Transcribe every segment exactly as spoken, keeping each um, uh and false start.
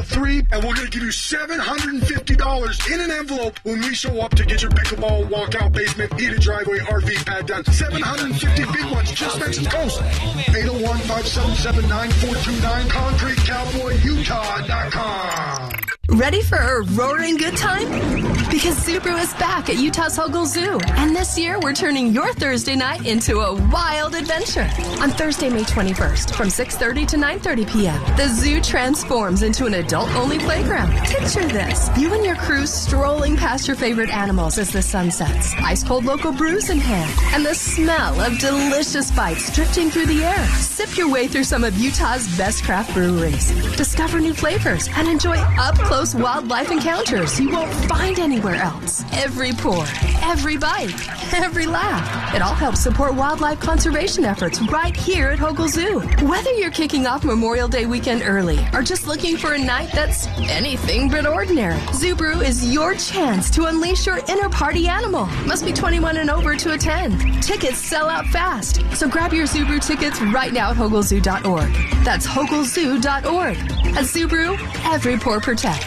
three, and we're going to give you seven hundred fifty dollars in an envelope when we show up to get your pickleball, walkout, basement, heated driveway, R V pad done. seven hundred fifty big ones just next coast. eight oh one, five seven seven, nine four two nine, concrete cowboy utah dot com. Ready for a roaring good time? Because Subaru is back at Utah's Hogle Zoo. And this year, we're turning your Thursday night into a wild adventure. On Thursday, May twenty-first, from six thirty to nine thirty p.m., the zoo transforms into an adult-only playground. Picture this. You and your crew strolling past your favorite animals as the sun sets. Ice-cold local brews in hand. And the smell of delicious bites drifting through the air. Sip your way through some of Utah's best craft breweries. Discover new flavors and enjoy up-close wildlife encounters you won't find anywhere else. Every pour, every bite, every laugh. It all helps support wildlife conservation efforts right here at Hogle Zoo. Whether you're kicking off Memorial Day weekend early or just looking for a night that's anything but ordinary, Subaru is your chance to unleash your inner party animal. Must be twenty-one and over to attend. Tickets sell out fast, so grab your Subaru tickets right now at hogle zoo dot org. That's hogle zoo dot org. At Subaru, every pour protects.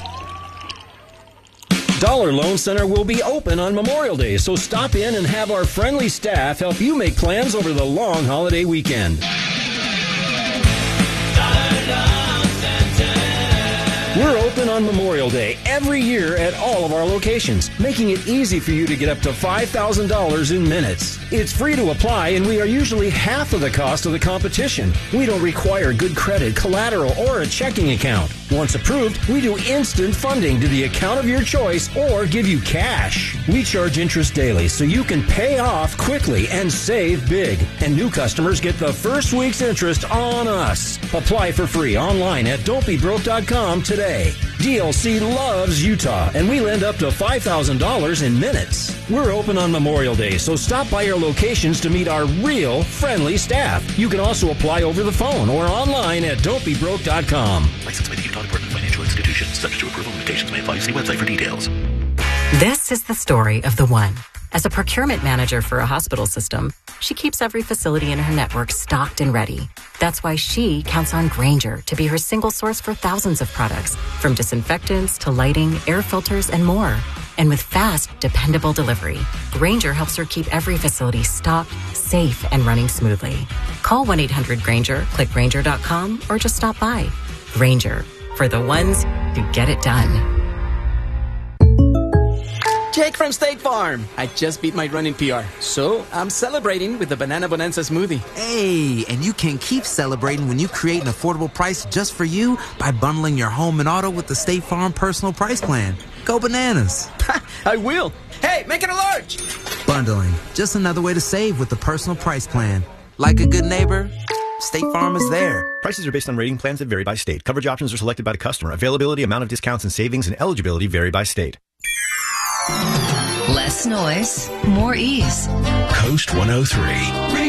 Dollar Loan Center will be open on Memorial Day, so stop in and have our friendly staff help you make plans over the long holiday weekend. We're open on Memorial Day every year at all of our locations, making it easy for you to get up to five thousand dollars in minutes. It's free to apply, and we are usually half of the cost of the competition. We don't require good credit, collateral, or a checking account. Once approved, we do instant funding to the account of your choice or give you cash. We charge interest daily so you can pay off quickly and save big. And new customers get the first week's interest on us. Apply for free online at don't be broke dot com today. D L C loves Utah, and we lend up to five thousand dollars in minutes. We're open on Memorial Day, so stop by our locations to meet our real friendly staff. You can also apply over the phone or online at don't be broke dot com. Licensed by the Utah Department of Financial Institutions. Subject to approval, limitations may apply. See website for details. This is the story of the one. As a procurement manager for a hospital system, she keeps every facility in her network stocked and ready. That's why she counts on Grainger to be her single source for thousands of products, from disinfectants to lighting, air filters, and more. And with fast, dependable delivery, Grainger helps her keep every facility stocked, safe, and running smoothly. Call one eight hundred Grainger, click Grainger dot com, or just stop by. Grainger, for the ones who get it done. Jake from State Farm. I just beat my running P R, so I'm celebrating with the Banana Bonanza smoothie. Hey, and you can keep celebrating when you create an affordable price just for you by bundling your home and auto with the State Farm Personal Price Plan. Go bananas. I will. Hey, make it a large. Bundling, just another way to save with the Personal Price Plan. Like a good neighbor, State Farm is there. Prices are based on rating plans that vary by state. Coverage options are selected by the customer. Availability, amount of discounts and savings, and eligibility vary by state. Less noise, more ease. Coast one oh three.